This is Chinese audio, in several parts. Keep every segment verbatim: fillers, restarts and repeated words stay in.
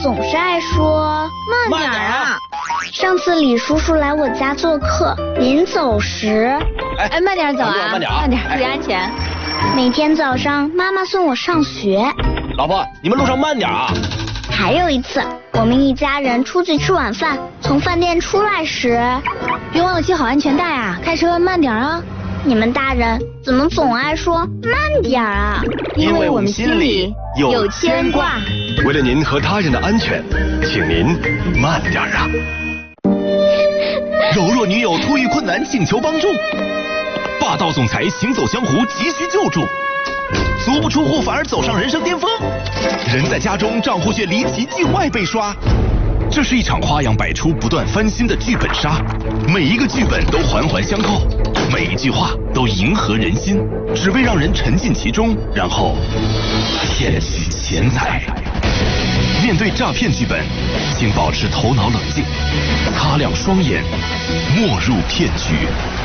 总是爱说慢点啊。上次李叔叔来我家做客，临走时， 哎，慢点走啊，慢点，慢点，注意安全。 每天早上妈妈送我上学。 老婆，你们路上慢点啊。 还有一次，我们一家人出去吃晚饭，从饭店出来时， 别忘了系好安全带啊，开车慢点啊。 你们大人怎么总爱说慢点啊？ 因为我们心里有牵挂。 为了您和他人的安全，请您慢点啊。 柔弱女友突遇困难，请求帮助。霸道总裁行走江湖，急需救助。足不出户反而走上人生巅峰，人在家中账户却离奇境外被刷。这是一场花样百出、不断翻新的剧本杀，每一个剧本都环环相扣，每一句话都迎合人心，只为让人沉浸其中，然后骗取钱财。面对诈骗剧本，请保持头脑冷静，擦亮双眼，莫入骗局。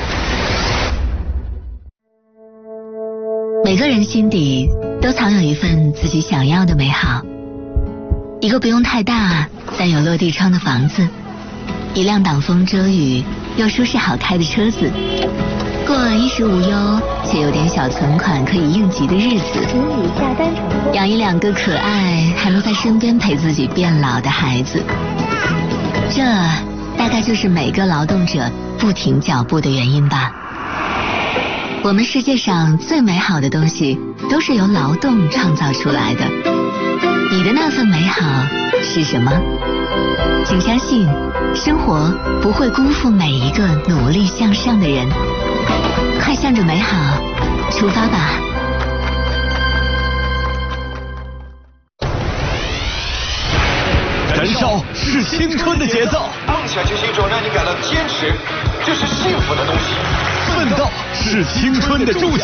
每个人心底都藏有一份自己想要的美好，一个不用太大但有落地窗的房子，一辆挡风遮雨又舒适好开的车子，过衣食无忧且有点小存款可以应急的日子，养一两个可爱还能在身边陪自己变老的孩子，这大概就是每个劳动者不停脚步的原因吧。我们世界上最美好的东西都是由劳动创造出来的，你的那份美好是什么？请相信，生活不会辜负每一个努力向上的人。快向着美好出发吧！ 燃烧是青春的节奏， 梦想就是一种让你感到坚持，这是幸福的东西。 奋斗是青春的铸就。